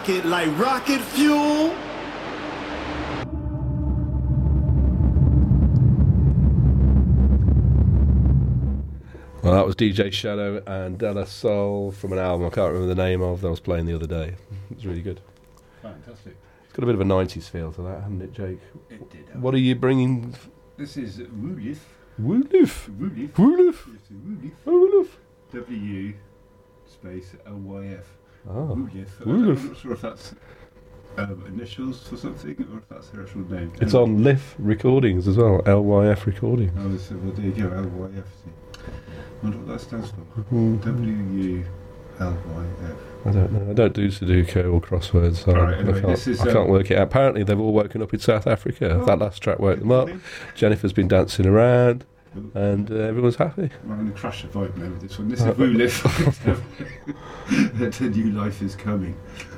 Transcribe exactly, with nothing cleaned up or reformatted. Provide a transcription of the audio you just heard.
it like rocket fuel. Well, that was D J Shadow and Della Soul from an album I can't remember the name of that I was playing the other day. It was really good. Fantastic. It's got a bit of a nineties feel to that, hasn't it, Jake? It did. What are you bringing? This is Woolif. Woolif. Woolif. Woolif. Woolif. Woolif. W space L Y F. Oh. Woolif. Woolif. I'm not sure if that's um, initials for something or if that's their actual name. It's on Liff Recordings as well. L Y F Recordings. Oh, so, well, there you go. L Y F. I wonder what that stands for. Mm-hmm. W U L Y F. I don't know. I don't do Sudoku or crosswords, so Right, I, anyway, can't, this is, I can't um, work it out. Apparently, they've all woken up in South Africa. Oh. That last track woke them up. Jennifer's been dancing around, and uh, everyone's happy. I'm going to crash the vibe now with this one. This is Woolif. The new life is coming.